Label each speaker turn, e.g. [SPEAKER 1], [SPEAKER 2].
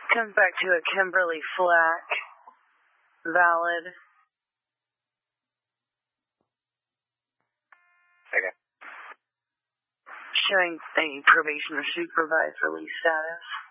[SPEAKER 1] Comes back to a Kimberly Flack. Valid.
[SPEAKER 2] Okay.
[SPEAKER 1] Showing a probation or supervised release status.